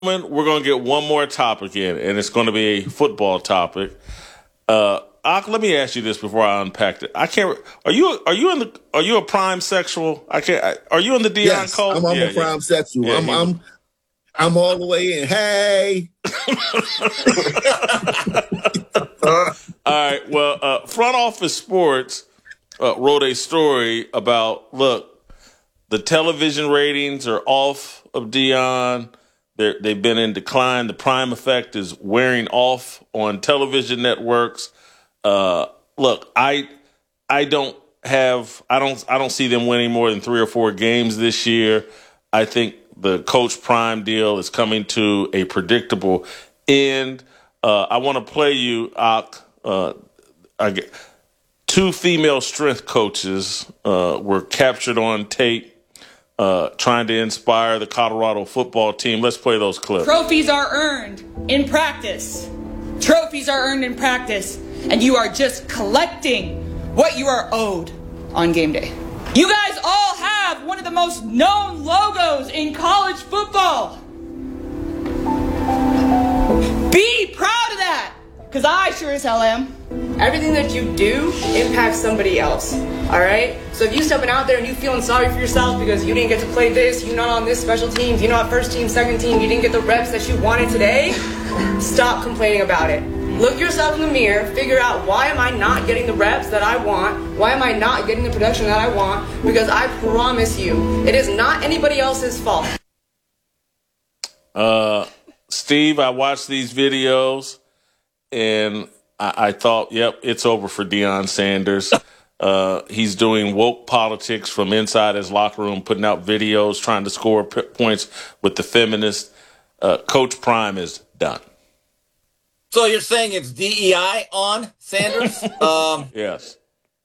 We're going to get one more topic in, and it's going to be a football topic. Let me ask you this before I unpack it. I can't. Are you a prime sexual? I can't. Are you in the Deion cult? I'm a prime sexual. Yeah, I'm all the way in. Hey. All right. Well, Front Office Sports wrote a story about, look, the television ratings are off of Deion. They've been in decline. The prime effect is wearing off on television networks. Look, I don't see them winning more than 3 or 4 games this year. I think the Coach Prime deal is coming to a predictable end. I want to play you, two female strength coaches were captured on tape trying to inspire the Colorado football team. Let's play those clips. Trophies are earned in practice. Trophies are earned in practice. And you are just collecting what you are owed on game day. You guys all have one of the most known logos in college football. Be proud of that, because I sure as hell am. Everything that you do impacts somebody else, all right? So if you stepping out there and you feeling sorry for yourself because you didn't get to play this, you're not on this special teams, you're not first team, second team, you didn't get the reps that you wanted today, stop complaining about it. Look yourself in the mirror, figure out, why am I not getting the reps that I want? Why am I not getting the production that I want? Because I promise you, it is not anybody else's fault. Steve, I watched these videos and I thought, yep, it's over for Deion Sanders. He's doing woke politics from inside his locker room, putting out videos, trying to score points with the feminists. Coach Prime is done. So you're saying it's DEI on Sanders? Yes.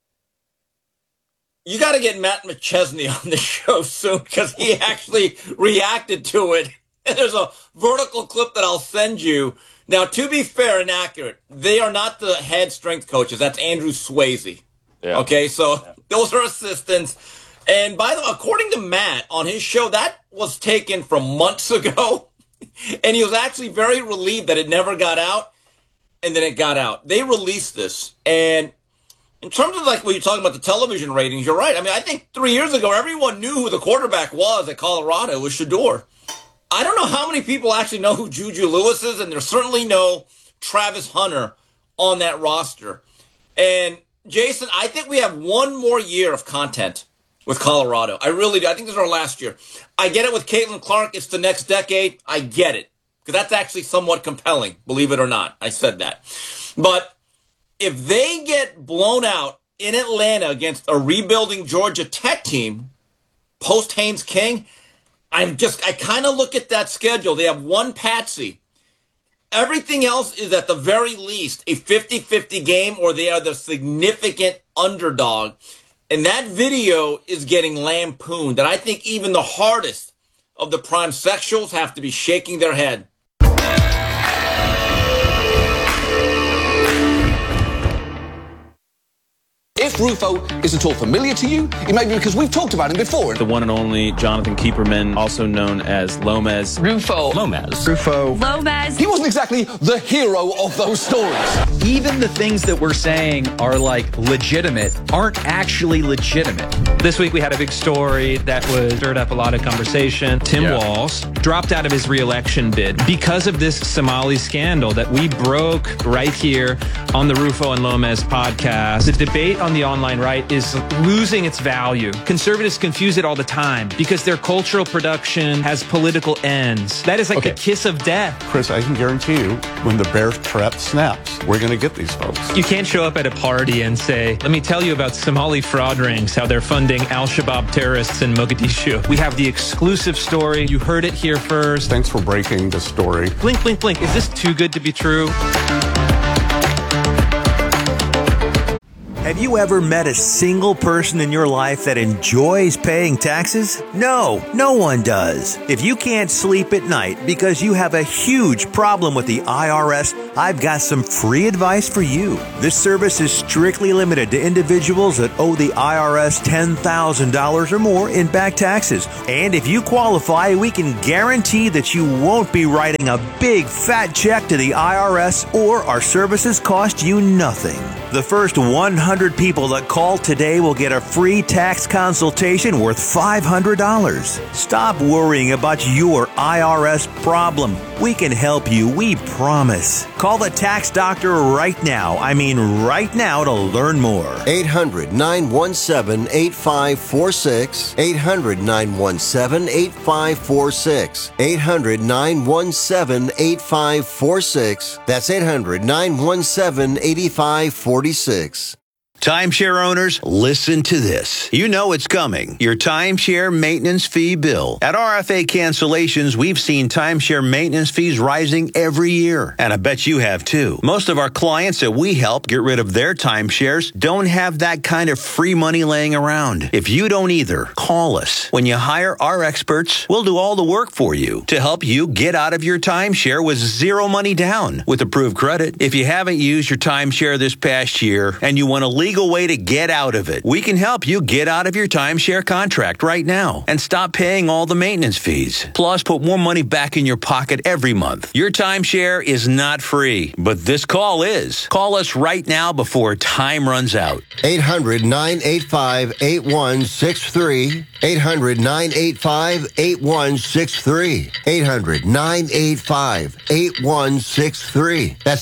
You got to get Matt McChesney on the show soon because he actually reacted to it. And there's a vertical clip that I'll send you. Now, to be fair and accurate, they are not the head strength coaches. That's Andrew Swayze. Yeah. Okay, so those are assistants. And by the way, according to Matt on his show, that was taken from months ago. And he was actually very relieved that it never got out. And then it got out. They released this. And in terms of like when you're talking about the television ratings, you're right. I mean, I think 3 years ago, everyone knew who the quarterback was at Colorado. It was Shedeur. I don't know how many people actually know who Juju Lewis is, and there's certainly no Travis Hunter on that roster. And Jason, I think we have one more year of content with Colorado. I really do. I think this is our last year. I get it with Caitlin Clark. It's the next decade. I get it. Because that's actually somewhat compelling, believe it or not. I said that. But if they get blown out in Atlanta against a rebuilding Georgia Tech team, post Haynes King, I kind of look at that schedule. They have one Patsy. Everything else is at the very least a 50-50 game, or they are the significant underdog. And that video is getting lampooned. And I think even the hardest of the prime sexuals have to be shaking their head. If Rufo is at all familiar to you, it may be because we've talked about him before. The one and only Jonathan Keeperman, also known as Lomez. Rufo. Lomez. Rufo. Lomez. He wasn't exactly the hero of those stories. Even the things that we're saying are like legitimate aren't actually legitimate. This week we had a big story that was stirred up a lot of conversation. Tim Walz dropped out of his re-election bid because of this Somali scandal that we broke right here on the Rufo and Lomez podcast. The debate on the online right is losing its value. Conservatives confuse it all the time because their cultural production has political ends. That is like the kiss of death. Chris, I can guarantee you when the bear trap snaps, we're going to get these folks. You can't show up at a party and say, let me tell you about Somali fraud rings, how they're funding al-Shabaab terrorists in Mogadishu. We have the exclusive story. You heard it here first. Thanks for breaking the story. Blink, blink, blink. Is this too good to be true? Have you ever met a single person in your life that enjoys paying taxes? No, no one does. If you can't sleep at night because you have a huge problem with the IRS, I've got some free advice for you. This service is strictly limited to individuals that owe the IRS $10,000 or more in back taxes. And if you qualify, we can guarantee that you won't be writing a big fat check to the IRS, or our services cost you nothing. The first 100 people that call today will get a free tax consultation worth $500. Stop worrying about your IRS problem. We can help you, we promise. Call the tax doctor right now. I mean right now, to learn more. 800-917-8546. 800-917-8546. 800-917-8546. That's 800-917-8546. Timeshare owners, listen to this. You know it's coming. Your timeshare maintenance fee bill. At RFA Cancellations, we've seen timeshare maintenance fees rising every year. And I bet you have too. Most of our clients that we help get rid of their timeshares don't have that kind of free money laying around. If you don't either, call us. When you hire our experts, we'll do all the work for you to help you get out of your timeshare with zero money down with approved credit. If you haven't used your timeshare this past year and you want to legal way to get out of it, we can help you get out of your timeshare contract right now and stop paying all the maintenance fees. Plus, put more money back in your pocket every month. Your timeshare is not free, but this call is. Call us right now before time runs out. 800-985-8163. 800-985-8163. 800-985-8163. That's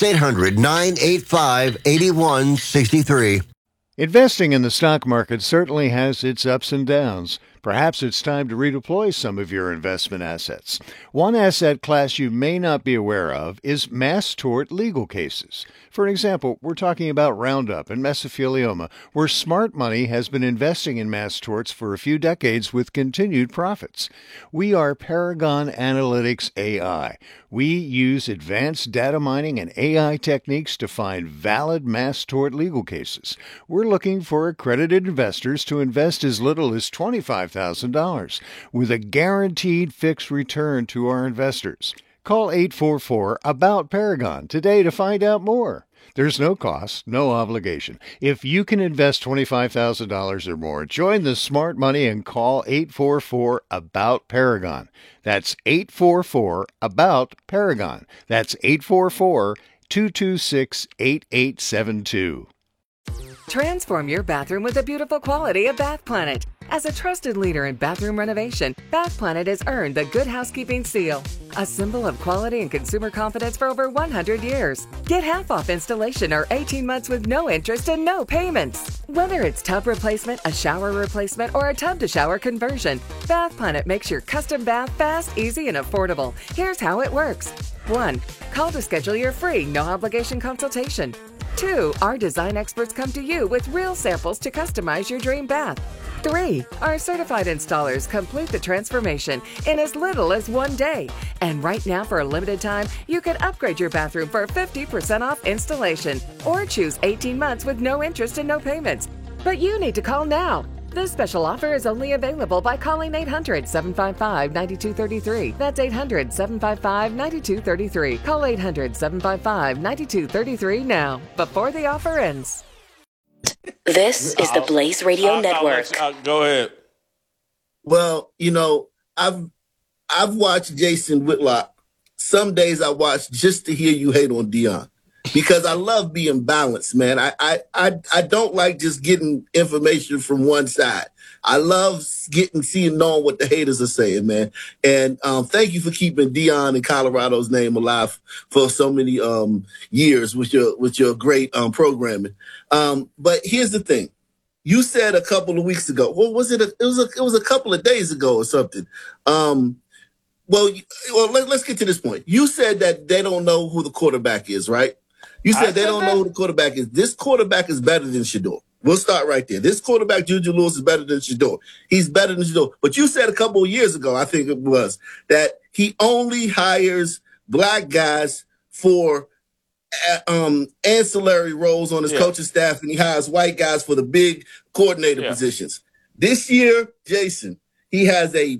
800-985-8163. Investing in the stock market certainly has its ups and downs. Perhaps it's time to redeploy some of your investment assets. One asset class you may not be aware of is mass tort legal cases. For example, we're talking about Roundup and mesothelioma, where smart money has been investing in mass torts for a few decades with continued profits. We are Paragon Analytics AI. We use advanced data mining and AI techniques to find valid mass tort legal cases. We're looking for accredited investors to invest as little as $25,000 with a guaranteed fixed return to our investors. Call 844-ABOUT-PARAGON today to find out more. There's no cost, no obligation. If you can invest $25,000 or more, join the smart money and call 844-ABOUT-PARAGON. That's 844-ABOUT-PARAGON. That's 844-226-8872. Transform your bathroom with the beautiful quality of Bath Planet. As a trusted leader in bathroom renovation, Bath Planet has earned the Good Housekeeping seal, a symbol of quality and consumer confidence for over 100 years. Get half off installation or 18 months with no interest and no payments. Whether it's tub replacement, a shower replacement, or a tub-to-shower conversion, Bath Planet makes your custom bath fast, easy, and affordable. Here's how it works. 1. Call to schedule your free, no-obligation consultation. 2. Our design experts come to you with real samples to customize your dream bath. 3. Our certified installers complete the transformation in as little as 1 day. And right now, for a limited time, you can upgrade your bathroom for 50% off installation or choose 18 months with no interest and no payments. But you need to call now. This special offer is only available by calling 800-755-9233. That's 800-755-9233. Call 800-755-9233 now, before the offer ends. This is the Blaze Radio Network. Go ahead. Well, you know, I've watched Jason Whitlock. Some days I watch just to hear you hate on Deion, because I love being balanced, man. I don't like just getting information from one side. I love knowing what the haters are saying, man. And thank you for keeping Deion and Colorado's name alive for so many years with your great programming. But here's the thing. You said a couple of weeks ago, what was it? It was a couple of days ago or something. Let's get to this point. You said that they don't know who the quarterback is, right? You said they don't know who the quarterback is. This quarterback is better than Shedeur. We'll start right there. This quarterback, Juju Lewis, is better than Shedeur. He's better than Shedeur. But you said a couple of years ago, I think it was, that he only hires black guys for ancillary roles on his coaching staff, and he hires white guys for the big coordinator positions. This year, Jason, he has I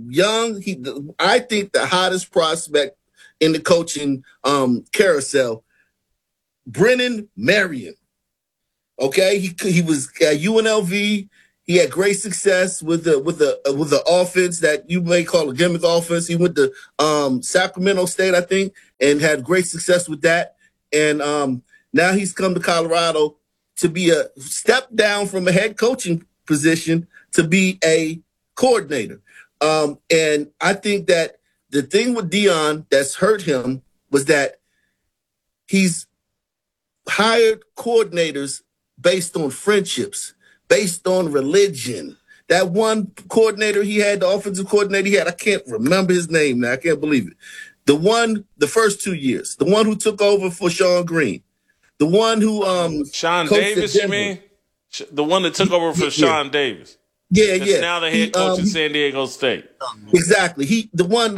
think the hottest prospect in the coaching carousel. Brennan Marion. Okay, he was at UNLV. He had great success with the offense that you may call a gimmick offense. He went to Sacramento State, I think, and had great success with that. And now he's come to Colorado to be a step down from a head coaching position to be a coordinator. And I think that the thing with Deion that's hurt him was that he's hired coordinators based on friendships, based on religion. That one coordinator he had, the offensive coordinator he had, I can't remember his name now. I can't believe it. The first 2 years, the one who took over for Sean Green, the one who Sean Davis, you mean? The one that took over for Sean Davis. Yeah. Now the head coach at San Diego State. Exactly. He's Pat a long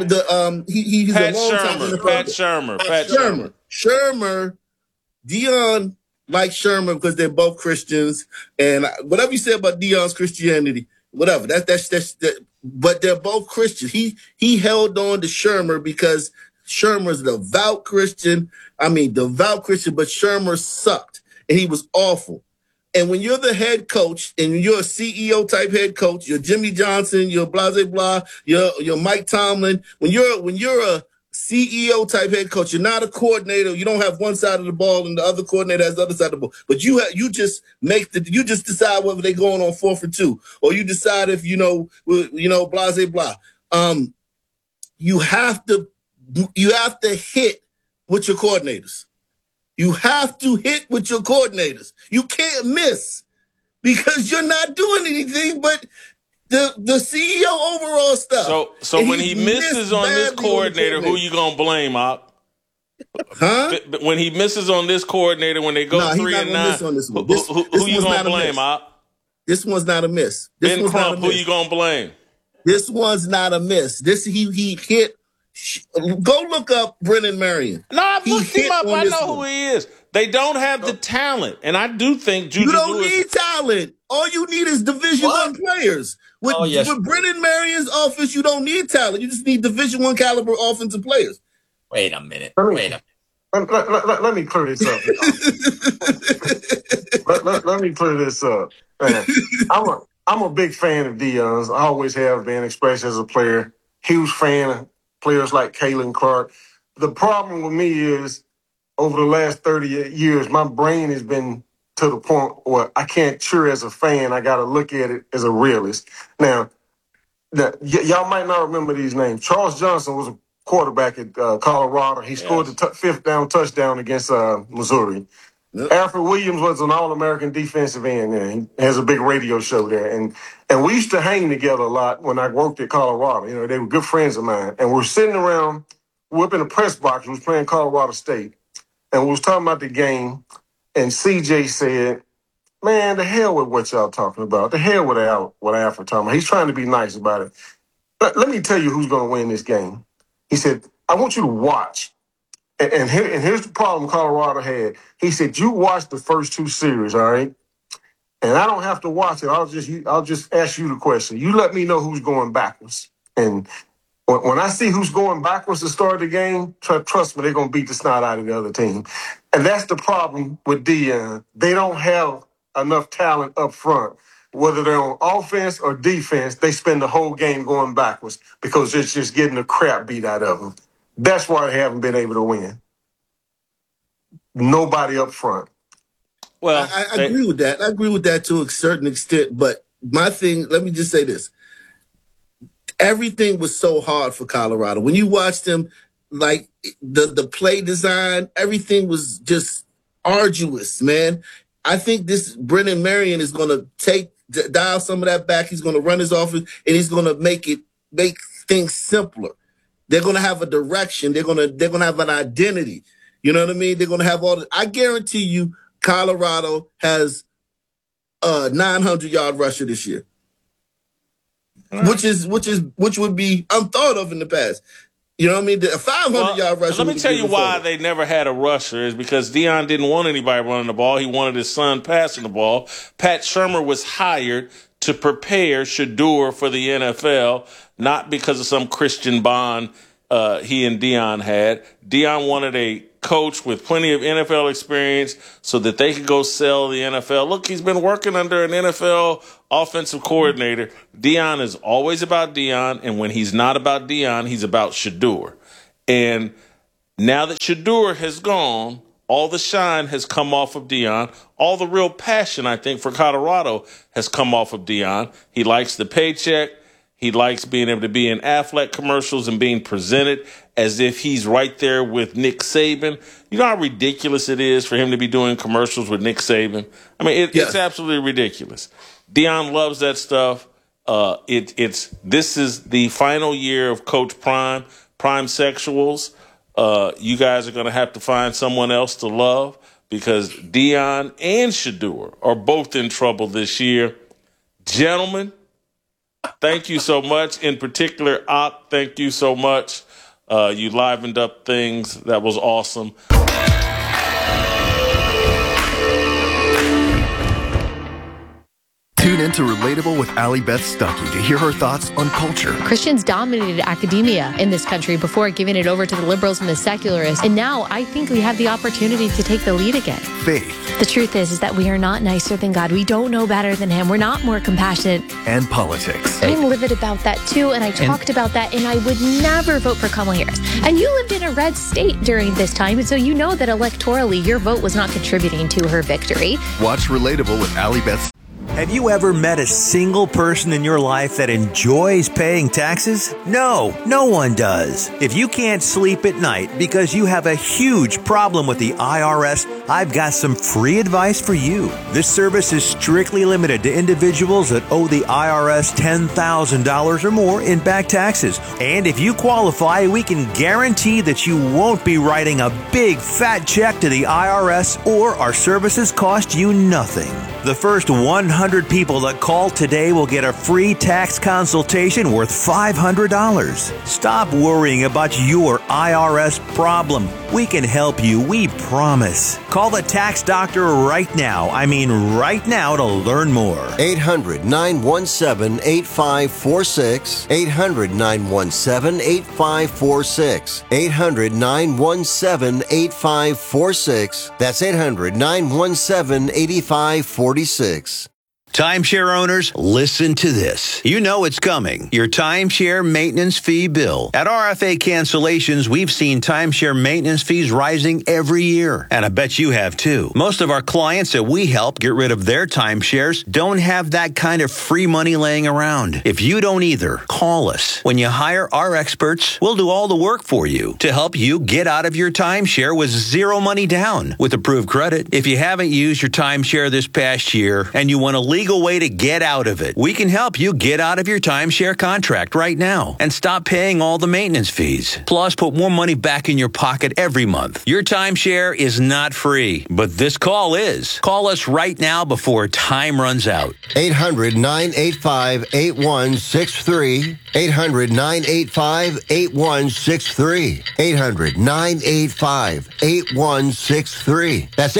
Shermer. Pat Shermer. Deion likes Shermer because they're both Christians, and whatever you say about Deion's Christianity, whatever. That's but they're both Christians. He held on to Shermer because Shermer's a devout Christian. But Shermer sucked, and he was awful. And when you're the head coach and you're a CEO type head coach, you're Jimmy Johnson, you're blah blah blah, you're Mike Tomlin. When you're a CEO type head coach, you're not a coordinator. You don't have one side of the ball and the other coordinator has the other side of the ball. But you just decide whether they're going on 4th and 2, or you decide if blah blah blah. You have to hit with your coordinators. You have to hit with your coordinators. You can't miss because you're not doing anything but the CEO overall stuff. So when he misses on this coordinator, who you gonna blame, Op? Huh? When he misses on this coordinator, when they go 3-9, who you gonna blame, Op? This one's not a miss. Ben Crump, who you gonna blame? This one's not a miss. He hit. Go look up Brennan Marion. No, I've looked him up. I know who he is. They don't have the talent, and I do think Juju You don't Lewis need talent. All you need is Division I players. With Brennan Marion's offense, you don't need talent. You just need Division I caliber offensive players. Wait a minute. Let me clear this up. let me clear this up. Man, I'm a big fan of Deion's. I always have been, especially as a player. Huge fan of players like Kalen Clark. The problem with me is over the last 30 years, my brain has been to the point where I can't cheer as a fan. I got to look at it as a realist. Now, y'all might not remember these names. Charles Johnson was a quarterback at Colorado. He scored the 5th down touchdown against Missouri. Yep. Alfred Williams was an All-American defensive end. And he has a big radio show there. And we used to hang together a lot when I worked at Colorado. They were good friends of mine. And we're sitting around, we're up in the press box. We was playing Colorado State. And we was talking about the game. And CJ said, man, the hell with what y'all talking about. The hell with Alfred talking about. He's trying to be nice about it. Let me tell you who's going to win this game. He said, I want you to watch. And here's the problem Colorado had. He said, you watch the first 2 series, all right? And I don't have to watch it. I'll just ask you the question. You let me know who's going backwards. And when I see who's going backwards to start the game, trust me, they're going to beat the snot out of the other team. And that's the problem with Deion. They don't have enough talent up front. Whether they're on offense or defense, they spend the whole game going backwards because it's just getting the crap beat out of them. That's why they haven't been able to win. Nobody up front. Well, I agree with that. I agree with that to a certain extent. But my thing, let me just say this. Everything was so hard for Colorado. When you watched them, like the play design, everything was just arduous, man. I think this Brennan Marion is going to dial some of that back. He's going to run his offense, and he's going to make things simpler. They're going to have a direction. They're going to have an identity. You know what I mean? They're going to have all. I guarantee you, Colorado has a 900-yard rusher this year, which would be unthought of in the past. You know what I mean? A 500-yard rusher. Let me tell you why they never had a rusher is because Deion didn't want anybody running the ball. He wanted his son passing the ball. Pat Shermer was hired to prepare Shedeur for the NFL, not because of some Christian bond he and Deion had. Deion wanted a coach with plenty of NFL experience so that they could go sell the NFL. Look, he's been working under an NFL offensive coordinator. Deion is always about Deion, and when he's not about Deion, he's about Shedeur. And now that Shedeur has gone, all the shine has come off of Deion. All the real passion, I think, for Colorado has come off of Deion. He likes the paycheck. He likes being able to be in Affleck commercials and being presented as if he's right there with Nick Saban. You know how ridiculous it is for him to be doing commercials with Nick Saban? I mean, it's absolutely ridiculous. Deion loves that stuff. This is the final year of Coach Prime Sexuals. You guys are going to have to find someone else to love because Deion and Shedeur are both in trouble this year. Gentlemen, thank you so much. In particular, Ock, thank you so much. You livened up things. That was awesome. Tune into Relatable with Allie Beth Stuckey to hear her thoughts on culture. Christians dominated academia in this country before giving it over to the liberals and the secularists. And now I think we have the opportunity to take the lead again. Faith. The truth is that we are not nicer than God. We don't know better than him. We're not more compassionate. And politics. I'm livid about that too, and I talked about that, and I would never vote for Kamala Harris. And you lived in a red state during this time, and so you know that electorally your vote was not contributing to her victory. Watch Relatable with Allie Beth. Have you ever met a single person in your life that enjoys paying taxes? No, no one does. If you can't sleep at night because you have a huge problem with the IRS, I've got some free advice for you. This service is strictly limited to individuals that owe the IRS $10,000 or more in back taxes. And if you qualify, we can guarantee that you won't be writing a big fat check to the IRS, or our services cost you nothing. The first 100 people that call today will get a free tax consultation worth $500. Stop worrying about your IRS problem. We can help you, we promise. Call the tax doctor right now. I mean right now to learn more. 800-917-8546. 800-917-8546. 800-917-8546. That's 800-917-8546. Timeshare owners, listen to this. You know it's coming. Your timeshare maintenance fee bill. At RFA Cancellations, we've seen timeshare maintenance fees rising every year. And I bet you have too. Most of our clients that we help get rid of their timeshares don't have that kind of free money laying around. If you don't either, call us. When you hire our experts, we'll do all the work for you to help you get out of your timeshare with zero money down with approved credit. If you haven't used your timeshare this past year and you want to legal way to get out of it, we can help you get out of your timeshare contract right now and stop paying all the maintenance fees. Plus, put more money back in your pocket every month. Your timeshare is not free, but this call is. Call us right now before time runs out. 800-985-8163. 800-985-8163. 800-985-8163. That's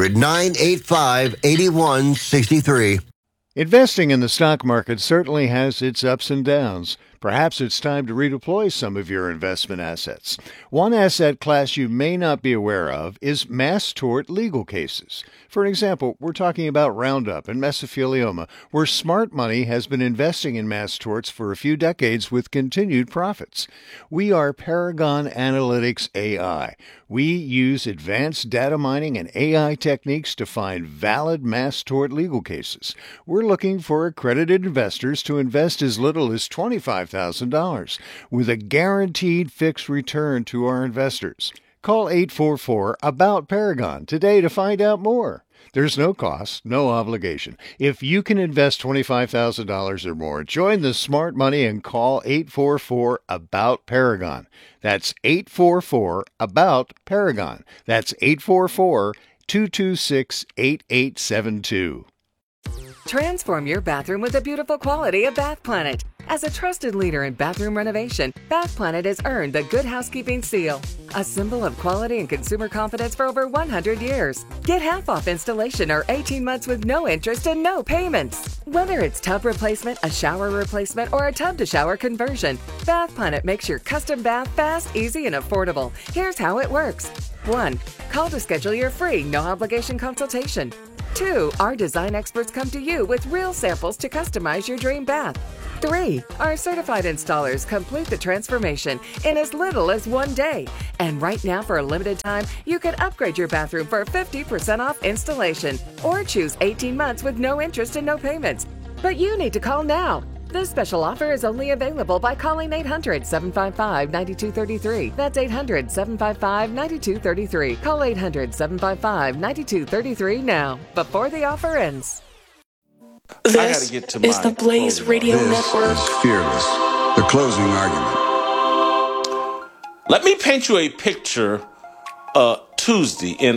800-985-8163. Investing in the stock market certainly has its ups and downs. Perhaps it's time to redeploy some of your investment assets. One asset class you may not be aware of is mass tort legal cases. For example, we're talking about Roundup and mesothelioma, where smart money has been investing in mass torts for a few decades with continued profits. We are Paragon Analytics AI. We use advanced data mining and AI techniques to find valid mass tort legal cases. We're looking for accredited investors to invest as little as $25,000 with a guaranteed fixed return to our investors. Call 844-ABOUT-PARAGON today to find out more. There's no cost, no obligation. If you can invest $25,000 or more, join the smart money and call 844-ABOUT-PARAGON. That's 844-ABOUT-PARAGON. That's 844-226-8872. Transform your bathroom with the beautiful quality of Bath Planet. As a trusted leader in bathroom renovation, Bath Planet has earned the Good Housekeeping Seal, a symbol of quality and consumer confidence for over 100 years. Get half off installation or 18 months with no interest and no payments. Whether it's tub replacement, a shower replacement, or a tub-to-shower conversion, Bath Planet makes your custom bath fast, easy, and affordable. Here's how it works. 1. Call to schedule your free, no-obligation consultation. 2. Our design experts come to you with real samples to customize your dream bath. 3. Our certified installers complete the transformation in as little as 1 day. And right now, for a limited time, you can upgrade your bathroom for 50% off installation or choose 18 months with no interest and no payments. But you need to call now. This special offer is only available by calling 800-755-9233. That's 800-755-9233. Call 800-755-9233 now, before the offer ends. This is the Blaze Radio Network. This is Fearless, the closing argument. Let me paint you a picture. Tuesday in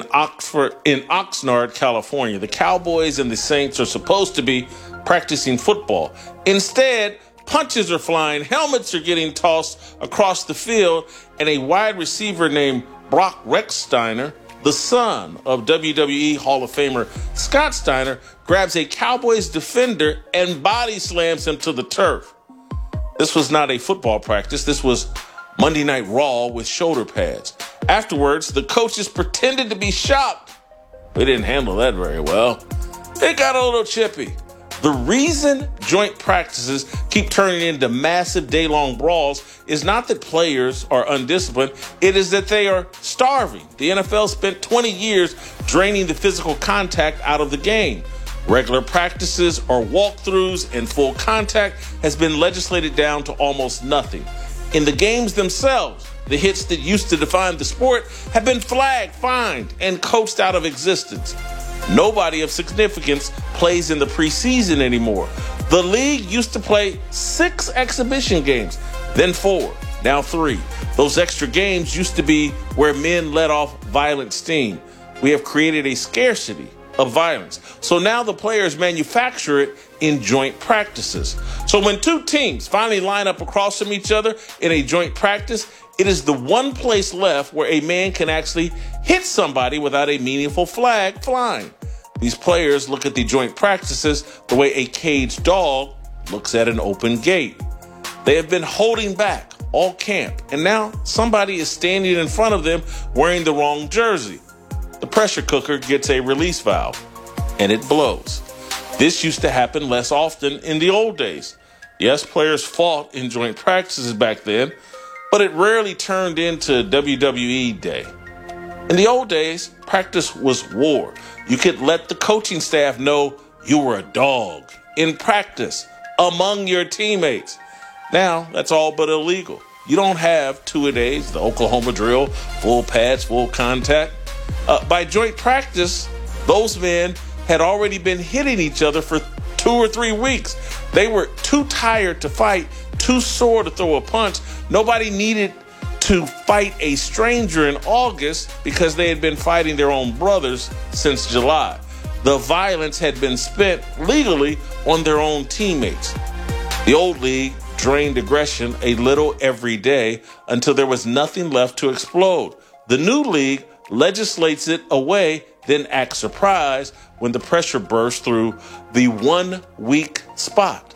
Oxnard, California. The Cowboys and the Saints are supposed to be practicing football. Instead, punches are flying, helmets are getting tossed across the field, and a wide receiver named Brock Rechsteiner, the son of WWE Hall of Famer Scott Steiner, grabs a Cowboys defender and body slams him to the turf. This was not a football practice. This was Monday Night Raw with shoulder pads. Afterwards, the coaches pretended to be shocked. They didn't handle that very well. It got a little chippy. The reason joint practices keep turning into massive day-long brawls is not that players are undisciplined. It is that they are starving. The NFL spent 20 years draining the physical contact out of the game. Regular practices or walkthroughs and full contact has been legislated down to almost nothing. In the games themselves, the hits that used to define the sport have been flagged, fined, and coached out of existence. Nobody of significance plays in the preseason anymore. The league used to play 6 exhibition games, then 4, now 3. Those extra games used to be where men let off violent steam. We have created a scarcity of violence. So now the players manufacture it in joint practices. So when two teams finally line up across from each other in a joint practice, it is the one place left where a man can actually hit somebody without a meaningful flag flying. These players look at the joint practices the way a caged dog looks at an open gate. They have been holding back all camp, and now somebody is standing in front of them wearing the wrong jersey. The pressure cooker gets a release valve, and it blows. This used to happen less often in the old days. Yes, players fought in joint practices back then, but it rarely turned into WWE day. In the old days, practice was war. You could let the coaching staff know you were a dog in practice among your teammates. Now, that's all but illegal. You don't have two-a-days, the Oklahoma drill, full pads, full contact. By joint practice, those men had already been hitting each other for 2 or 3 weeks. They were too tired to fight, too sore to throw a punch. Nobody needed to fight a stranger in August because they had been fighting their own brothers since July. The violence had been spent legally on their own teammates. The old league drained aggression a little every day until there was nothing left to explode. The new league legislates it away, then acts surprised when the pressure bursts through the 1 weak spot.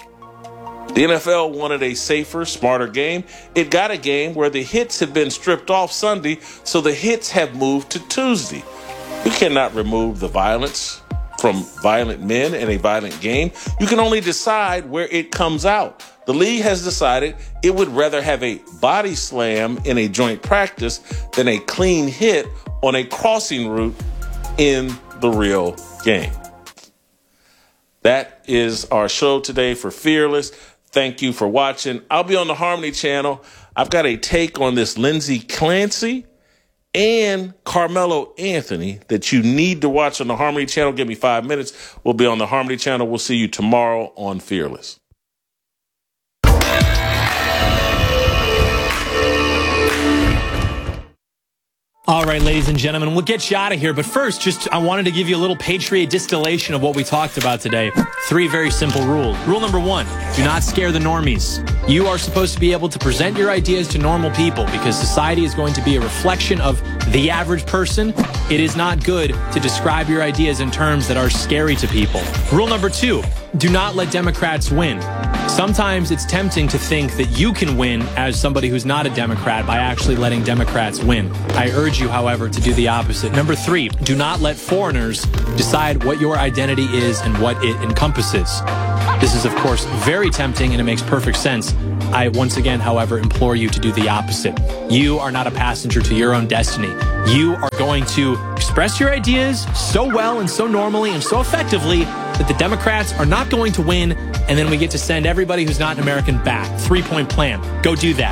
The NFL wanted a safer, smarter game. It got a game where the hits had been stripped off Sunday, so the hits have moved to Tuesday. You cannot remove the violence from violent men in a violent game. You can only decide where it comes out. The league has decided it would rather have a body slam in a joint practice than a clean hit on a crossing route in the real game. That is our show today for Fearless. Thank you for watching. I'll be on the Harmony Channel. I've got a take on this Lindsey Clancy and Carmelo Anthony that you need to watch on the Harmony Channel. Give me 5 minutes. We'll be on the Harmony Channel. We'll see you tomorrow on Fearless. All right, ladies and gentlemen, we'll get you out of here. But first, I wanted to give you a little Patriot distillation of what we talked about today. 3 very simple rules. Rule number 1, do not scare the normies. You are supposed to be able to present your ideas to normal people because society is going to be a reflection of the average person, it is not good to describe your ideas in terms that are scary to people. Rule number 2, do not let Democrats win. Sometimes it's tempting to think that you can win as somebody who's not a Democrat by actually letting Democrats win. I urge you, however, to do the opposite. Number 3, do not let foreigners decide what your identity is and what it encompasses. This is, of course, very tempting and it makes perfect sense. I once again, however, implore you to do the opposite. You are not a passenger to your own destiny. You are going to express your ideas so well and so normally and so effectively that the Democrats are not going to win, and then we get to send everybody who's not an American back. 3-point plan. Go do that.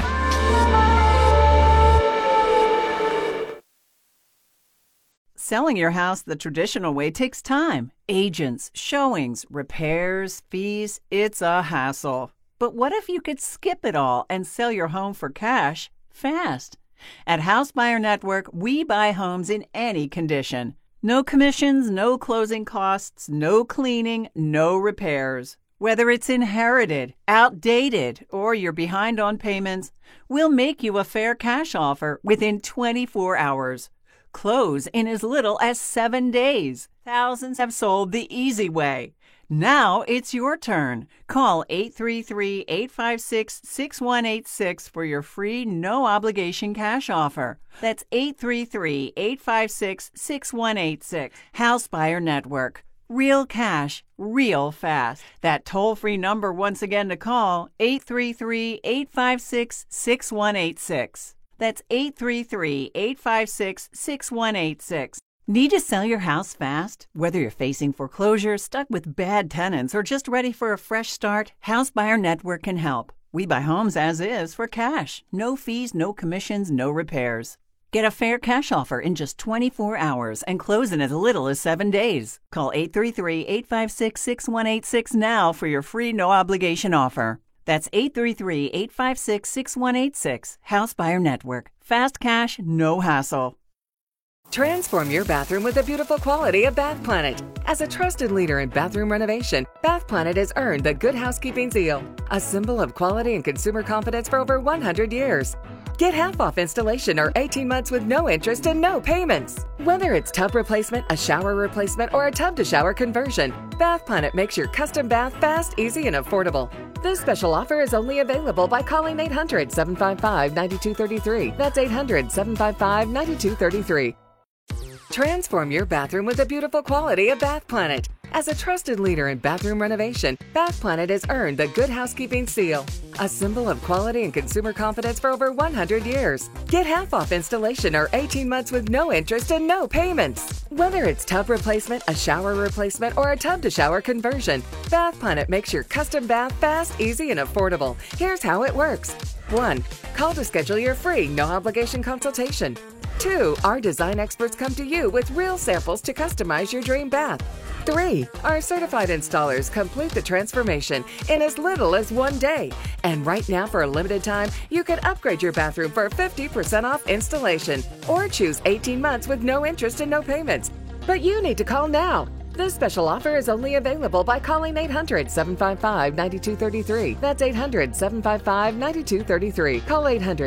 Selling your house the traditional way takes time. Agents, showings, repairs, fees. It's a hassle. But what if you could skip it all and sell your home for cash fast? At House Buyer Network, we buy homes in any condition. No commissions, no closing costs, no cleaning, no repairs. Whether it's inherited, outdated, or you're behind on payments, we'll make you a fair cash offer within 24 hours. Close in as little as 7 days. Thousands have sold the easy way. Now it's your turn. Call 833-856-6186 for your free, no-obligation cash offer. That's 833-856-6186. House Buyer Network. Real cash, real fast. That toll-free number once again to call, 833-856-6186. That's 833-856-6186. Need to sell your house fast? Whether you're facing foreclosure, stuck with bad tenants, or just ready for a fresh start, House Buyer Network can help. We buy homes as is for cash. No fees, no commissions, no repairs. Get a fair cash offer in just 24 hours and close in as little as 7 days. Call 833-856-6186 now for your free no-obligation offer. That's 833-856-6186. House Buyer Network. Fast cash, no hassle. Transform your bathroom with the beautiful quality of Bath Planet. As a trusted leader in bathroom renovation, Bath Planet has earned the Good Housekeeping seal, a symbol of quality and consumer confidence for over 100 years. Get half off installation or 18 months with no interest and no payments. Whether it's tub replacement, a shower replacement, or a tub-to-shower conversion, Bath Planet makes your custom bath fast, easy, and affordable. This special offer is only available by calling 800-755-9233. That's 800-755-9233. Transform your bathroom with the beautiful quality of Bath Planet. As a trusted leader in bathroom renovation, Bath Planet has earned the Good Housekeeping seal, a symbol of quality and consumer confidence for over 100 years. Get half off installation or 18 months with no interest and no payments. Whether it's tub replacement, a shower replacement, or a tub-to-shower conversion, Bath Planet makes your custom bath fast, easy, and affordable. Here's how it works. 1. Call to schedule your free, no-obligation consultation. 2. Our design experts come to you with real samples to customize your dream bath. 3. Our certified installers complete the transformation in as little as 1 day. And right now, for a limited time, you can upgrade your bathroom for 50% off installation or choose 18 months with no interest and no payments. But you need to call now. This special offer is only available by calling 800-755-9233. That's 800-755-9233. Call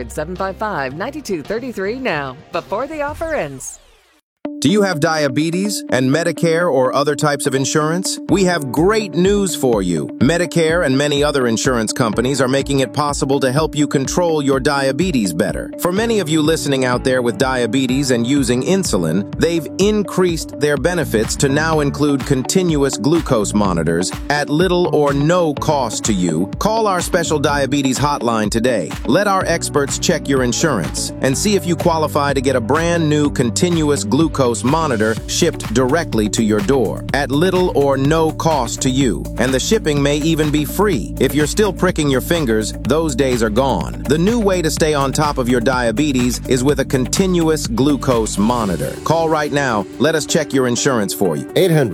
800-755-9233 now, before the offer ends. Do you have diabetes and Medicare or other types of insurance? We have great news for you. Medicare and many other insurance companies are making it possible to help you control your diabetes better. For many of you listening out there with diabetes and using insulin, they've increased their benefits to now include continuous glucose monitors at little or no cost to you. Call our special diabetes hotline today. Let our experts check your insurance and see if you qualify to get a brand new continuous glucose monitor shipped directly to your door at little or no cost to you. And the shipping may even be free. If you're still pricking your fingers, those days are gone. The new way to stay on top of your diabetes is with a continuous glucose monitor. Call right now. Let us check your insurance for you.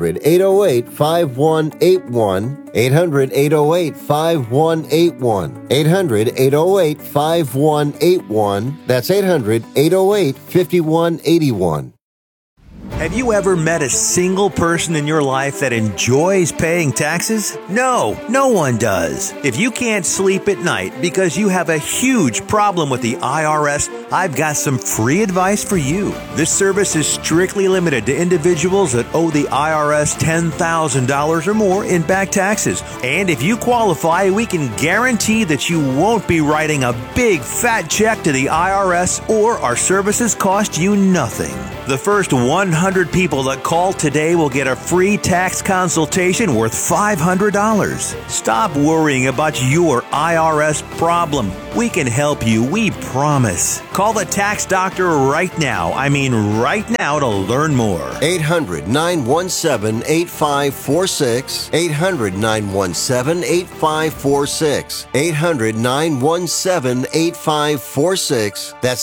800-808-5181. 800-808-5181. 800-808-5181. That's 800-808-5181. Have you ever met a single person in your life that enjoys paying taxes? No, no one does. If you can't sleep at night because you have a huge problem with the IRS, I've got some free advice for you. This service is strictly limited to individuals that owe the IRS $10,000 or more in back taxes. And if you qualify, we can guarantee that you won't be writing a big fat check to the IRS, or our services cost you nothing. The first 100 people that call today will get a free tax consultation worth $500. Stop worrying about your IRS problem. We can help you, we promise. Call the tax doctor right now. I mean right now to learn more. 800-917-8546. 800-917-8546. 800-917-8546. That's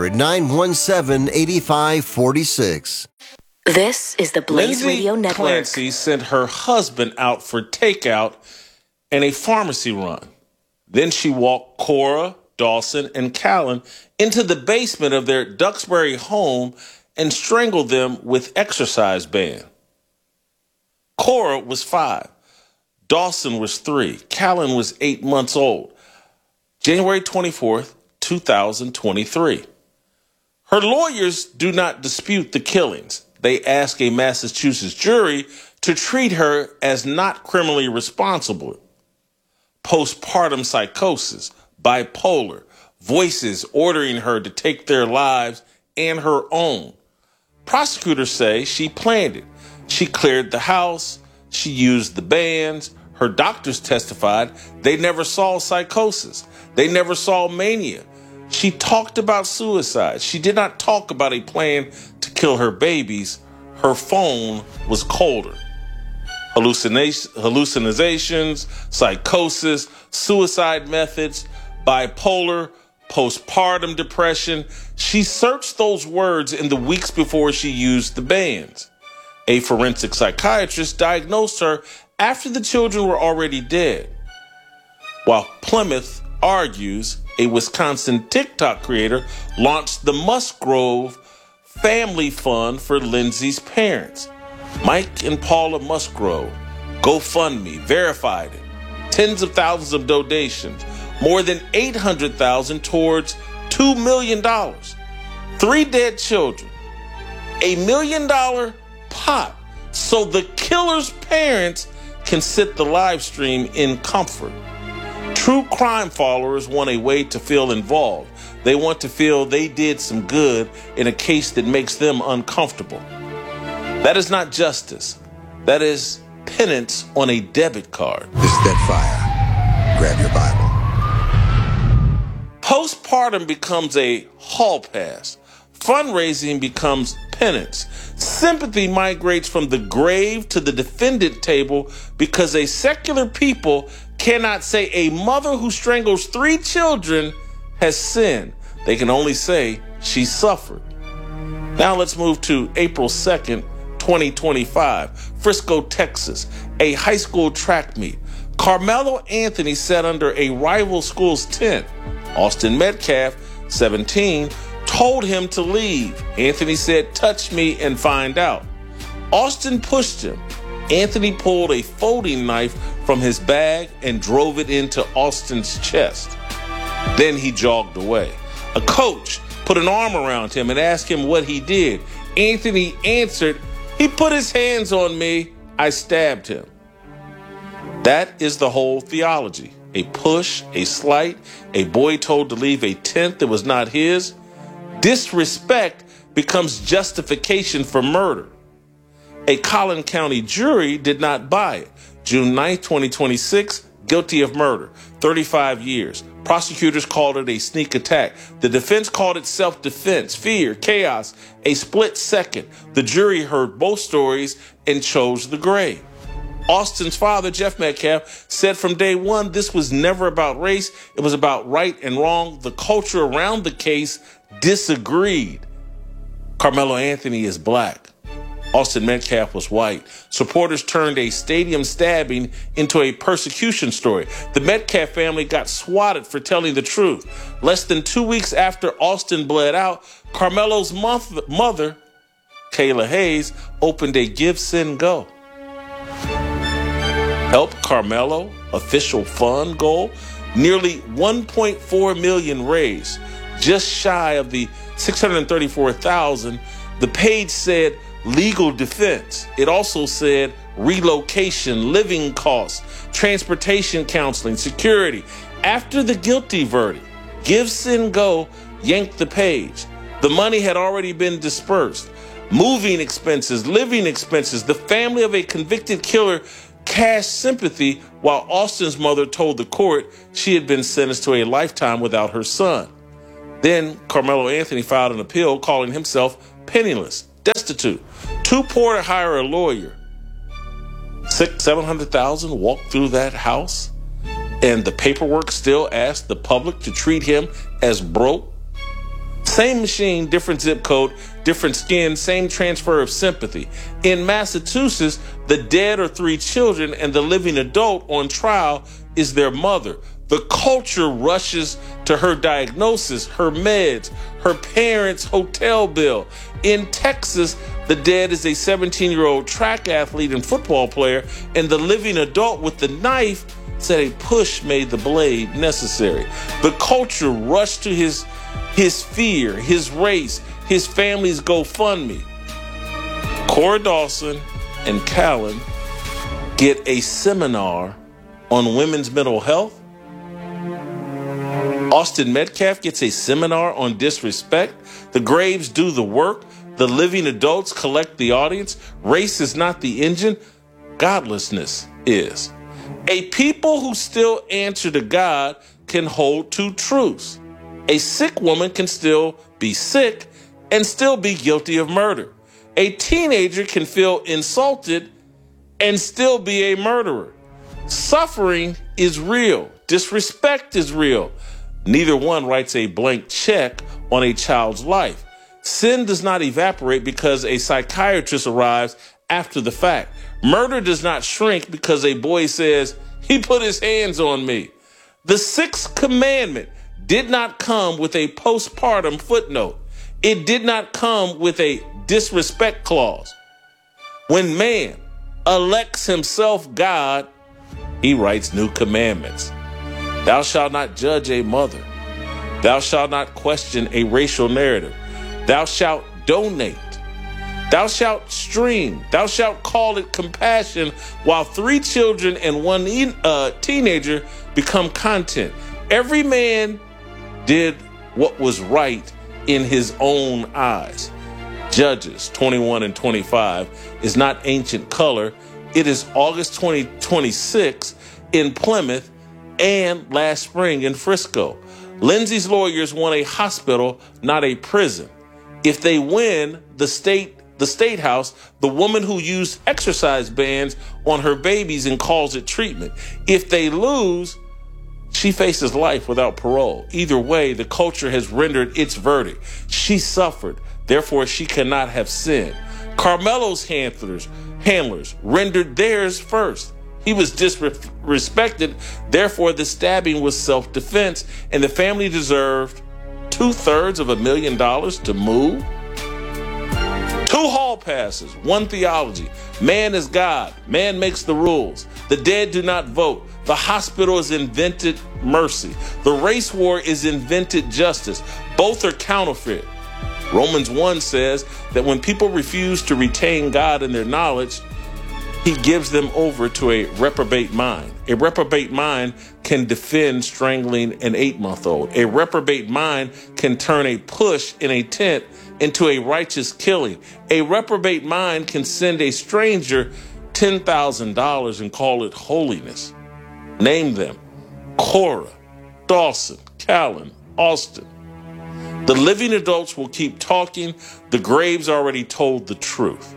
800-917-8546. This is the Blaze Lindsay Radio Network. Clancy sent her husband out for takeout and a pharmacy run. Then she walked Cora, Dawson, and Callan into the basement of their Duxbury home and strangled them with exercise band. Cora was 5. Dawson was 3. Callan was 8 months old. January 24th, 2023. Her lawyers do not dispute the killings. They ask a Massachusetts jury to treat her as not criminally responsible. Postpartum psychosis, bipolar, voices ordering her to take their lives and her own. Prosecutors say she planned it. She cleared the house. She used the bands. Her doctors testified they never saw psychosis. They never saw mania. She talked about suicide. She did not talk about a plan to kill her babies. Her phone was colder. Hallucinations, psychosis, suicide methods, bipolar, postpartum depression. She searched those words in the weeks before she used the bands. A forensic psychiatrist diagnosed her after the children were already dead. While Plymouth argues, a Wisconsin TikTok creator launched the Musgrove Family Fund for Lindsay's parents. Mike and Paula Musgrove, GoFundMe, verified it. Tens of thousands of donations, more than $800,000 towards $2 million. 3 dead children, $1 million pot, so the killer's parents can sit the live stream in comfort. True crime followers want a way to feel involved. They want to feel they did some good in a case that makes them uncomfortable. That is not justice. That is penance on a debit card. This is Dead Fire. Grab your Bible. Postpartum becomes a hall pass. Fundraising becomes penance. Sympathy migrates from the grave to the defendant table because a secular people cannot say a mother who strangles 3 children has sinned. They can only say she suffered. Now let's move to April 2nd, 2025, Frisco, Texas, a high school track meet. Carmelo Anthony sat under a rival school's tent. Austin Metcalf, 17, told him to leave. Anthony said, "Touch me and find out." Austin pushed him. Anthony pulled a folding knife from his bag and drove it into Austin's chest. Then he jogged away. A coach put an arm around him and asked him what he did. Anthony answered, "He put his hands on me. I stabbed him." That is the whole theology. A push, a slight, a boy told to leave a tent that was not his. Disrespect becomes justification for murder. A Collin County jury did not buy it. June 9, 2026, guilty of murder, 35 years. Prosecutors called it a sneak attack. The defense called it self-defense, fear, chaos, a split second. The jury heard both stories and chose the gray. Austin's father, Jeff Metcalf, said from day one this was never about race. It was about right and wrong. The culture around the case disagreed. Carmelo Anthony is black. Austin Metcalf was white. Supporters turned a stadium stabbing into a persecution story. The Metcalf family got swatted for telling the truth. Less than 2 weeks after Austin bled out, Carmelo's mother Kayla Hayes, opened a Give, Send, Go. Help Carmelo official fund goal, nearly $1.4 million raised, just shy of the $634,000. The page said legal defense. It also said relocation, living costs, transportation counseling, security. After the guilty verdict, Give, Send, Go yanked the page. The money had already been dispersed. Moving expenses, living expenses. The family of a convicted killer cashed sympathy, while Austin's mother told the court she had been sentenced to a lifetime without her son. Then Carmelo Anthony filed an appeal calling himself penniless, destitute, too poor to hire a lawyer. $700,000 walked through that house, and the paperwork still asked the public to treat him as broke. Same machine, different zip code, different skin, same transfer of sympathy. In Massachusetts, the dead are 3 children, and the living adult on trial is their mother. The culture rushes to her diagnosis, her meds, her parents' hotel bill. In Texas, the dead is a 17-year-old track athlete and football player, and the living adult with the knife said a push made the blade necessary. The culture rushed to his fear, his race, his family's GoFundMe. Cora Dawson and Callan get a seminar on women's mental health. Austin Metcalf gets a seminar on disrespect. The graves do the work. The living adults collect the audience. Race is not the engine. Godlessness is. A people who still answer to God can hold 2 truths. A sick woman can still be sick and still be guilty of murder. A teenager can feel insulted and still be a murderer. Suffering is real. Disrespect is real. Neither one writes a blank check on a child's life. Sin does not evaporate because a psychiatrist arrives after the fact. Murder does not shrink because a boy says, "He put his hands on me." The 6th commandment did not come with a postpartum footnote. It did not come with a disrespect clause. When man elects himself God, he writes new commandments. Thou shalt not judge a mother. Thou shalt not question a racial narrative. Thou shalt donate. Thou shalt stream. Thou shalt call it compassion, while 3 children and 1 teenager become content. Every man did what was right in his own eyes. Judges 21 and 25 is not ancient color. It is August 2026 in Plymouth and last spring in Frisco. Lindsay's lawyers want a hospital, not a prison. If they win, the state house, the woman who used exercise bands on her babies and calls it treatment. If they lose, she faces life without parole. Either way, the culture has rendered its verdict. She suffered, therefore she cannot have sinned. Carmelo's handlers rendered theirs first. He was disrespected, therefore the stabbing was self-defense, and the family deserved $250,000 to move. 2 hall passes, 1 theology. Man is God. Man makes the rules. The dead do not vote. The hospital is invented mercy. The race war is invented justice. Both are counterfeit. Romans 1 says that when people refuse to retain God in their knowledge, he gives them over to a reprobate mind. A reprobate mind can defend strangling an 8-month-old. A reprobate mind can turn a push in a tent into a righteous killing. A reprobate mind can send a stranger $10,000 and call it holiness. Name them: Cora, Dawson, Callan, Austin. The living adults will keep talking. The graves already told the truth.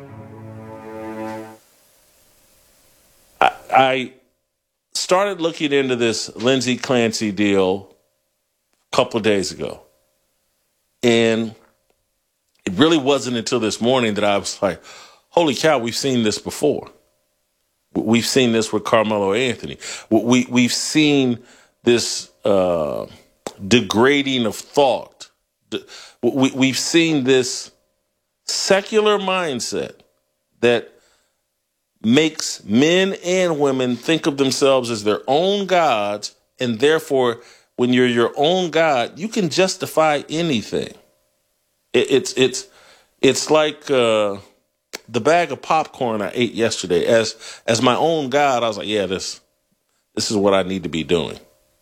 I started looking into this Lindsay Clancy deal a couple of days ago. And it really wasn't until this morning that I was like, holy cow, we've seen this before. We've seen this with Carmelo Anthony. We've seen this degrading of thought. We've seen this secular mindset that makes men and women think of themselves as their own gods, and therefore, when you're your own God, you can justify anything. It's like the bag of popcorn I ate yesterday. As my own God, I was like, yeah, this is what I need to be doing.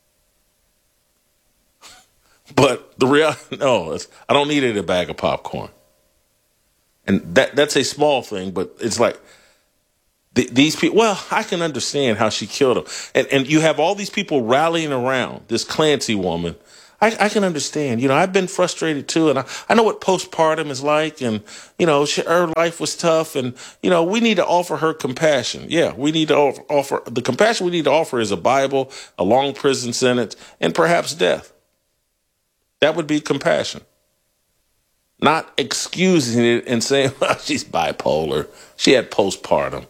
But the reality, no, I don't need a bag of popcorn. And that's a small thing, but it's like these people, well, I can understand how she killed him. And you have all these people rallying around this Clancy woman. I can understand. You know, I've been frustrated too, and I know what postpartum is like, and, you know, her life was tough, and, you know, we need to offer her compassion. Yeah, we need to offer the compassion we need to offer is a Bible, a long prison sentence, and perhaps death. That would be compassion. Not excusing it and saying, well, she's bipolar. She had postpartum.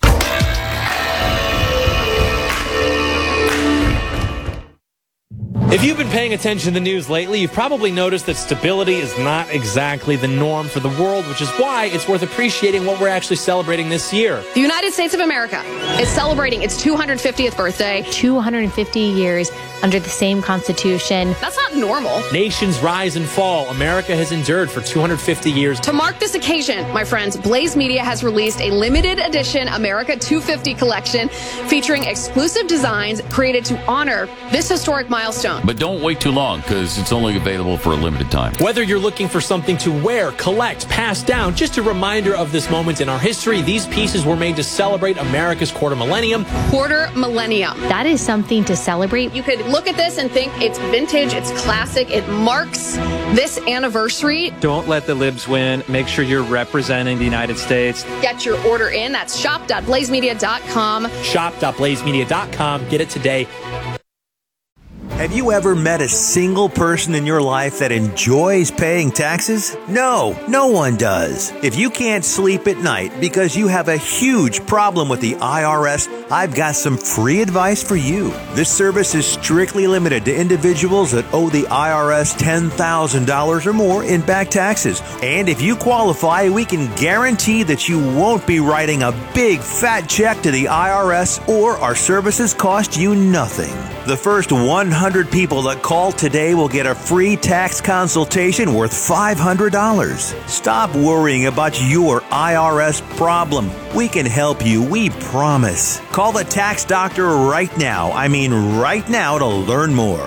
If you've been paying attention to the news lately, you've probably noticed that stability is not exactly the norm for the world, which is why it's worth appreciating what we're actually celebrating this year. The United States of America is celebrating its 250th birthday. 250 years under the same Constitution. That's not normal. Nations rise and fall. America has endured for 250 years. To mark this occasion, my friends, Blaze Media has released a limited edition America 250 collection featuring exclusive designs created to honor this historic milestone. But don't wait too long, because it's only available for a limited time. Whether you're looking for something to wear, collect, pass down, just a reminder of this moment in our history, these pieces were made to celebrate America's quarter millennium. Quarter millennium. That is something to celebrate. You could look at this and think it's vintage, it's classic, it marks this anniversary. Don't let the libs win. Make sure you're representing the United States. Get your order in. That's shop.blazemedia.com. Shop.blazemedia.com. Get it today. Have you ever met a single person in your life that enjoys paying taxes? No, no one does. If you can't sleep at night because you have a huge problem with the IRS, I've got some free advice for you. This service is strictly limited to individuals that owe the IRS $10,000 or more in back taxes. And if you qualify, we can guarantee that you won't be writing a big fat check to the IRS, or our services cost you nothing. The first 100 people that call today will get a free tax consultation worth $500. Stop worrying about your IRS problem. We can help you, we promise. Call the tax doctor right now. I mean right now, to learn more.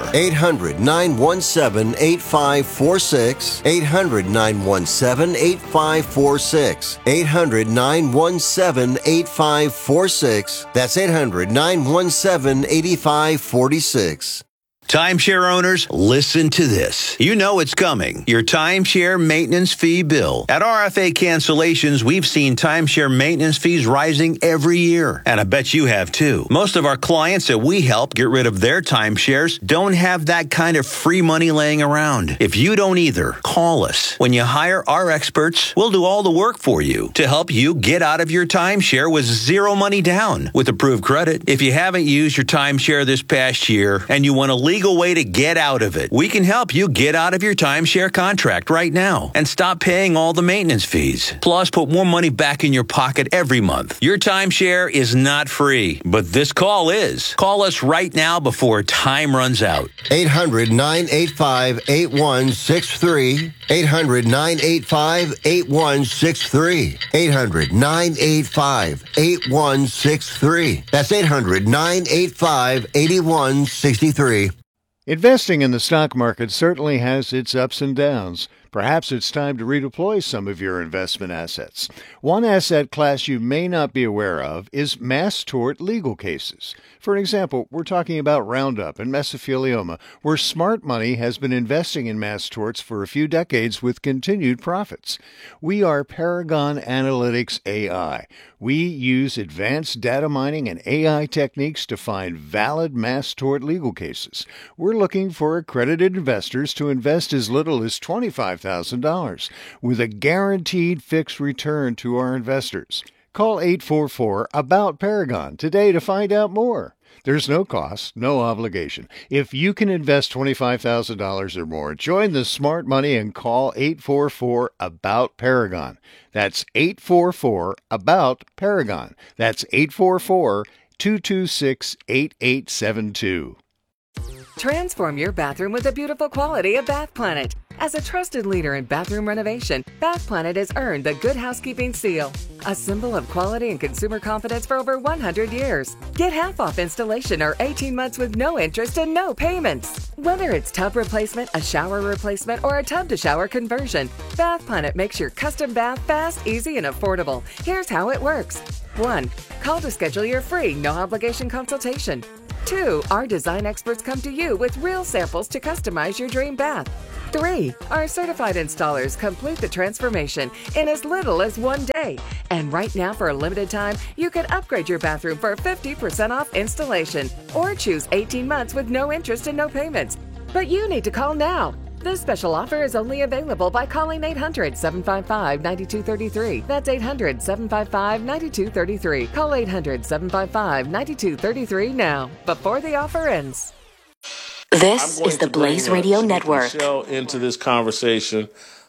800-917-8546. 800-917-8546. 800-917-8546. That's 800-917-8546. Timeshare owners, listen to this. You know it's coming. Your timeshare maintenance fee bill. At RFA Cancellations, we've seen timeshare maintenance fees rising every year. And I bet you have too. Most of our clients that we help get rid of their timeshares don't have that kind of free money laying around. If you don't either, call us. When you hire our experts, we'll do all the work for you to help you get out of your timeshare with zero money down with approved credit. If you haven't used your timeshare this past year and you want a legal way to get out of it, we can help you get out of your timeshare contract right now and stop paying all the maintenance fees. Plus, put more money back in your pocket every month. Your timeshare is not free, but this call is. Call us right now before time runs out. 800-985-8163. 800-985-8163. 800-985-8163. That's 800-985-8163. Investing in the stock market certainly has its ups and downs. Perhaps it's time to redeploy some of your investment assets. One asset class you may not be aware of is mass tort legal cases. For example, we're talking about Roundup and mesothelioma, where smart money has been investing in mass torts for a few decades with continued profits. We are Paragon Analytics AI. We use advanced data mining and AI techniques to find valid mass tort legal cases. We're looking for accredited investors to invest as little as $25,000 with a guaranteed fixed return to our investors. Call 844-ABOUT-PARAGON today to find out more. There's no cost, no obligation. If you can invest $25,000 or more, join the smart money and call 844-ABOUT-PARAGON. That's 844-ABOUT-PARAGON. That's 844-226-8872. Transform your bathroom with the beautiful quality of Bath Planet. As a trusted leader in bathroom renovation, Bath Planet has earned the Good Housekeeping seal, a symbol of quality and consumer confidence for over 100 years. Get half off installation or 18 months with no interest and no payments. Whether it's tub replacement, a shower replacement, or a tub-to-shower conversion, Bath Planet makes your custom bath fast, easy, and affordable. Here's how it works. 1. Call to schedule your free, no-obligation consultation. 2. Our design experts come to you with real samples to customize your dream bath. 3. Our certified installers complete the transformation in as little as 1 day. And right now, for a limited time, you can upgrade your bathroom for 50% off installation or choose 18 months with no interest and no payments. But you need to call now. This special offer is only available by calling 800-755-9233. That's 800-755-9233. Call 800-755-9233 now, before the offer ends. This is the Blaze Radio Network. Michelle into this conversation.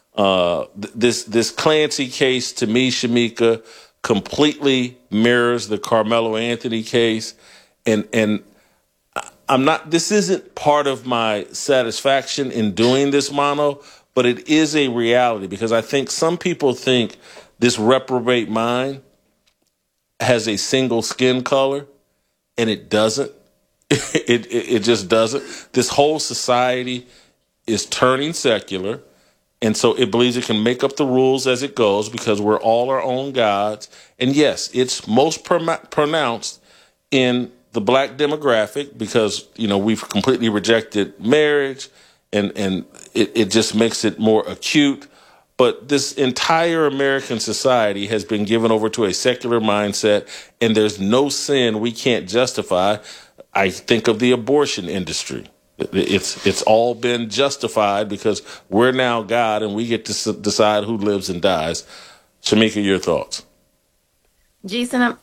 This Clancy case, to me, Shamika, completely mirrors the Carmelo Anthony case. And I'm not, this isn't part of my satisfaction in doing this, Mono, but it is a reality because I think some people think this reprobate mind has a single skin color, and it doesn't. It just doesn't. This whole society is turning secular, and so it believes it can make up the rules as it goes because we're all our own gods. And yes, it's most pronounced in the black demographic because, you know, we've completely rejected marriage, and it just makes it more acute. But this entire American society has been given over to a secular mindset, and there's no sin we can't justify. I think of the abortion industry. It's all been justified because we're now God and we get to decide who lives and dies. Shamika, your thoughts? Jason,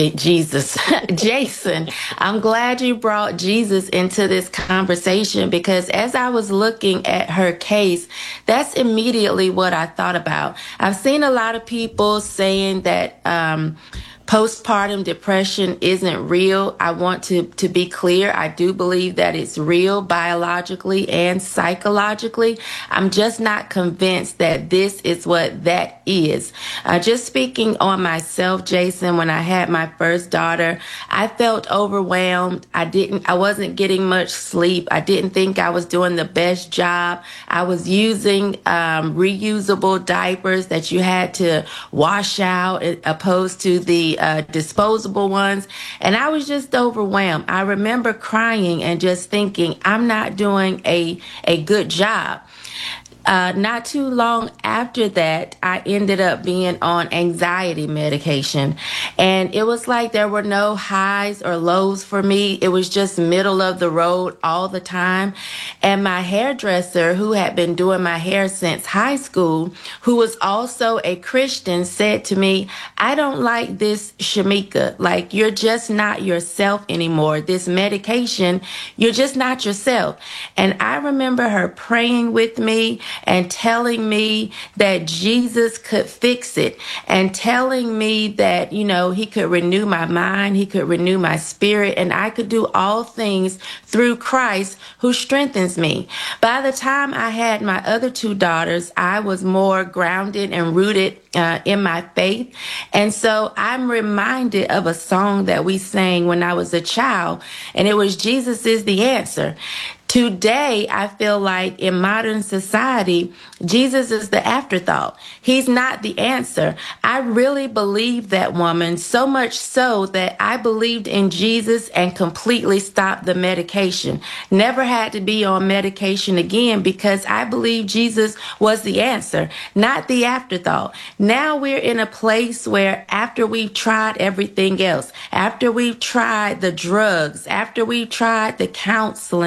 I'm glad you brought Jesus into this conversation because as I was looking at her case, that's immediately what I thought about. I've seen a lot of people saying that postpartum depression isn't real. I want to be clear. I do believe that it's real biologically and psychologically. I'm just not convinced that this is what that is. Just speaking on myself, Jason, when I had my first daughter, I felt overwhelmed. I wasn't getting much sleep. I didn't think I was doing the best job. I was using reusable diapers that you had to wash out opposed to the disposable ones. And I was just overwhelmed. I remember crying and just thinking, I'm not doing a good job. Not too long after that, I ended up being on anxiety medication. And it was like there were no highs or lows for me. It was just middle of the road all the time. And my hairdresser, who had been doing my hair since high school, who was also a Christian, said to me, I don't like this, Shamika. Like, you're just not yourself anymore. This medication, you're just not yourself. And I remember her praying with me and telling me that Jesus could fix it and telling me that, you know, he could renew my mind, he could renew my spirit, and I could do all things through Christ who strengthens me. By the time I had my other two daughters, I was more grounded and rooted in my faith. And so I'm reminded of a song that we sang when I was a child, and it was Jesus is the answer. Today, I feel like in modern society, Jesus is the afterthought. He's not the answer. I really believe that woman, so much so that I believed in Jesus and completely stopped the medication. Never had to be on medication again because I believe Jesus was the answer, not the afterthought. Now we're in a place where after we've tried everything else, after we've tried the drugs, after we've tried the counseling and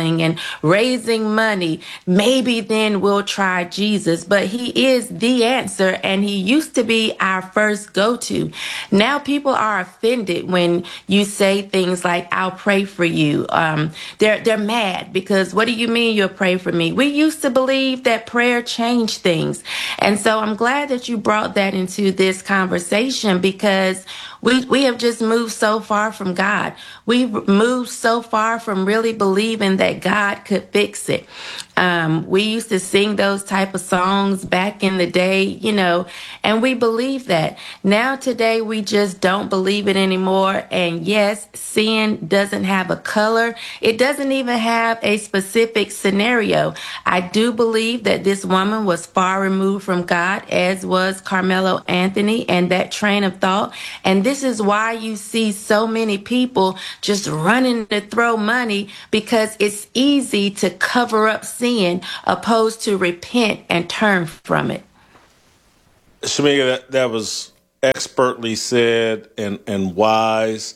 raising money, maybe then we'll try Jesus. But he is the answer, and he used to be our first go-to. Now people are offended when you say things like, I'll pray for you. They're mad because what do you mean you'll pray for me? We used to believe that prayer changed things. And so I'm glad that you brought that into this conversation, because we have just moved so far from God. We've moved so far from really believing that God could fix it. We used to sing those type of songs back in the day, you know, and we believe that. Now today we just don't believe it anymore. And yes, sin doesn't have a color. It doesn't even have a specific scenario. I do believe that this woman was far removed from God, as was Carmelo Anthony, and that train of thought. And this is why you see so many people just running to throw money, because it's easy to cover up sin opposed to repent and turn from it. Shamika, that was expertly said and wise.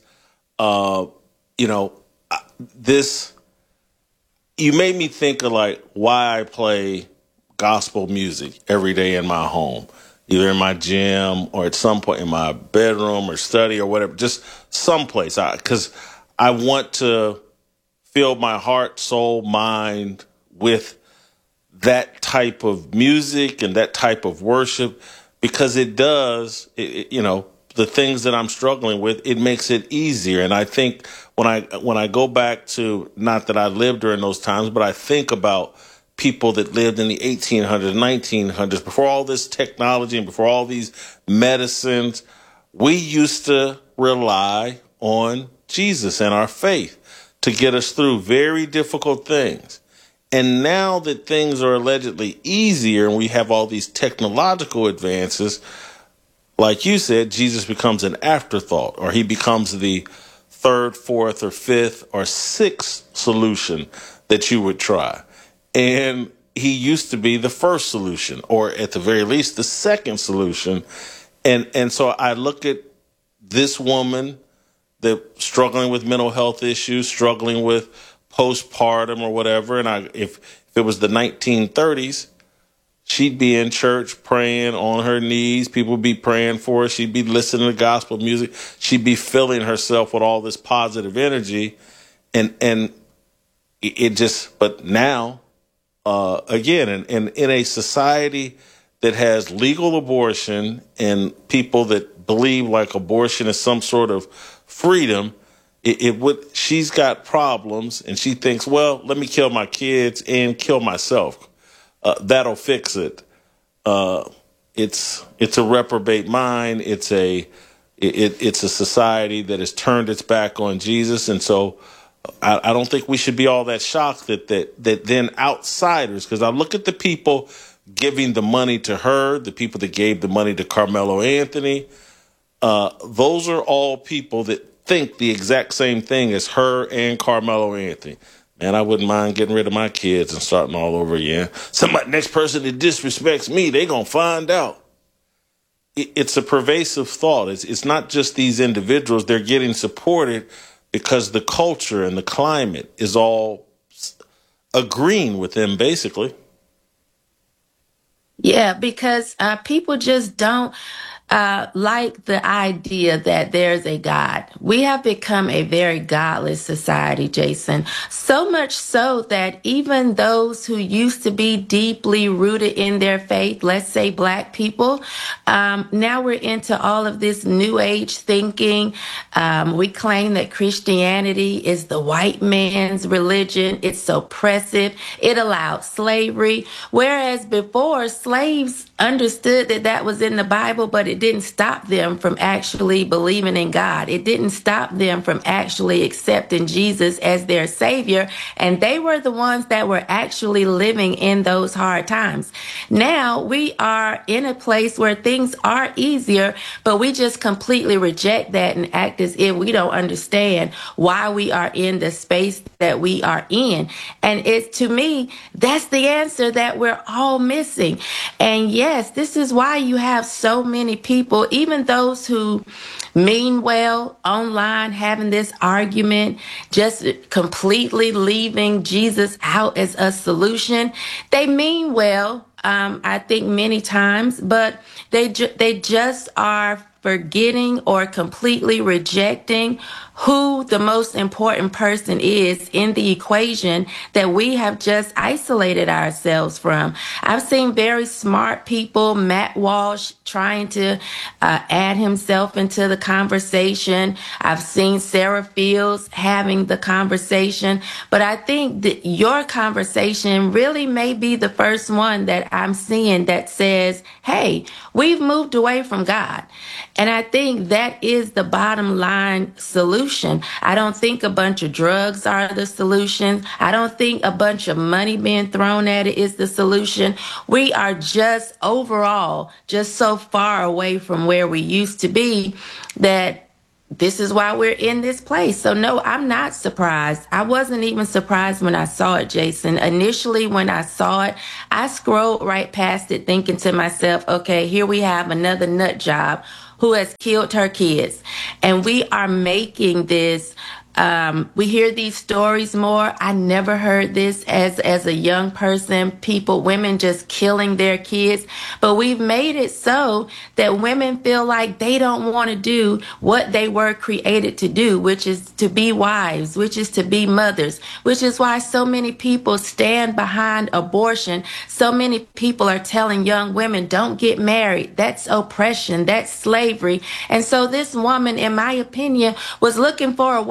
You made me think of like why I play gospel music every day in my home, either in my gym or at some point in my bedroom or study or whatever, just someplace. Because I want to fill my heart, soul, mind with that type of music and that type of worship, because it does, the things that I'm struggling with, it makes it easier. And I think when I go back to, not that I lived during those times, but I think about people that lived in the 1800s, 1900s, before all this technology and before all these medicines, we used to rely on Jesus and our faith to get us through very difficult things. And now that things are allegedly easier and we have all these technological advances, like you said, Jesus becomes an afterthought, or he becomes the third, fourth, or fifth, or sixth solution that you would try. And he used to be the first solution, or at the very least, the second solution. And so I look at this woman that struggling with mental health issues, struggling with postpartum or whatever. And if it was the 1930s, she'd be in church praying on her knees. People would be praying for her. She'd be listening to gospel music. She'd be filling herself with all this positive energy. And it just, but now, again, in a society that has legal abortion and people that believe like abortion is some sort of freedom, she's got problems, and she thinks, well, let me kill my kids and kill myself. That'll fix it. It's a reprobate mind. It's a society that has turned its back on Jesus, and so I don't think we should be all that shocked that then outsiders, because I look at the people giving the money to her, the people that gave the money to Carmelo Anthony. Those are all people that think the exact same thing as her and Carmelo Anthony. Man, I wouldn't mind getting rid of my kids and starting all over again. Next person that disrespects me, they gonna find out. It's a pervasive thought. It's not just these individuals. They're getting supported because the culture and the climate is all agreeing with them, basically. Yeah, because people just don't like the idea that there's a God. We have become a very godless society, Jason. So much so that even those who used to be deeply rooted in their faith, let's say Black people, now we're into all of this new age thinking. We claim that Christianity is the white man's religion. It's oppressive. It allowed slavery. Whereas before, slaves understood that was in the Bible, but it didn't stop them from actually believing in God. It didn't stop them from actually accepting Jesus as their Savior. And they were the ones that were actually living in those hard times. Now we are in a place where things are easier, but we just completely reject that and act as if we don't understand why we are in the space that we are in. And to me, that's the answer that we're all missing. And yes, this is why you have so many people, even those who mean well online, having this argument, just completely leaving Jesus out as a solution. They mean well, I think many times, but they just are forgetting or completely rejecting who the most important person is in the equation that we have just isolated ourselves from. I've seen very smart people, Matt Walsh, trying to add himself into the conversation. I've seen Sarah Fields having the conversation, but I think that your conversation really may be the first one that I'm seeing that says, hey, we've moved away from God. And I think that is the bottom line solution. I don't think a bunch of drugs are the solution. I don't think a bunch of money being thrown at it is the solution. We are just overall just so far away from where we used to be that this is why we're in this place. So no, I'm not surprised. I wasn't even surprised when I saw it, Jason. Initially, when I saw it, I scrolled right past it thinking to myself, okay, here we have another nut job who has killed her kids. And we are making this, we hear these stories more. I never heard this as a young person, women just killing their kids. But we've made it so that women feel like they don't want to do what they were created to do, which is to be wives, which is to be mothers, which is why so many people stand behind abortion. So many people are telling young women, don't get married. That's oppression. That's slavery. And so this woman, in my opinion, was looking for a